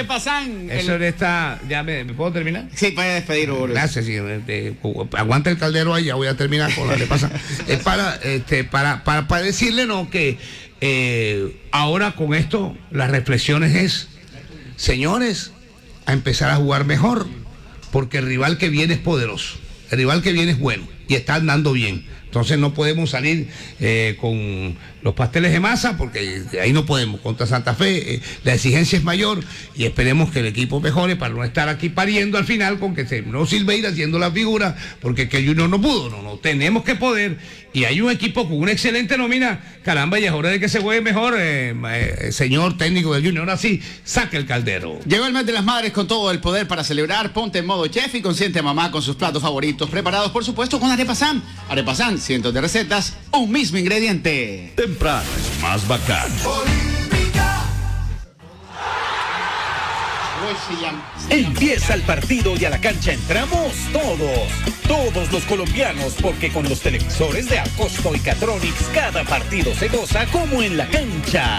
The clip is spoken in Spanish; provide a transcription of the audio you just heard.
Arepasán. Eso está. ¿Ya me puedo terminar? Sí, puede despedir, Hugo Luis. Gracias, sí, aguanta el caldero ahí, ya voy a terminar con la Arepasán. Es para decirle, ¿no? Que ahora con esto, las reflexiones es, señores, a empezar a jugar mejor, porque el rival que viene es poderoso, el rival que viene es bueno y está andando bien. Entonces no podemos salir con los pasteles de masa, porque ahí no podemos. Contra Santa Fe la exigencia es mayor y esperemos que el equipo mejore para no estar aquí pariendo al final con que no Silveira haciendo la figura, porque que Junior no pudo. No, tenemos que poder. Y hay un equipo con una excelente nómina. Caramba, y es hora de que se juegue mejor, señor técnico del Junior. Ahora sí, saque el caldero. Llegó el mes de las madres con todo el poder para celebrar. Ponte en modo chef y consiente a mamá con sus platos favoritos, preparados por supuesto con Arepasán. Arepasán, cientos de recetas, un mismo ingrediente. Temprano es más bacán. Empieza el partido y a la cancha entramos todos los colombianos, porque con los televisores de Acosto y Catronics cada partido se goza como en la cancha.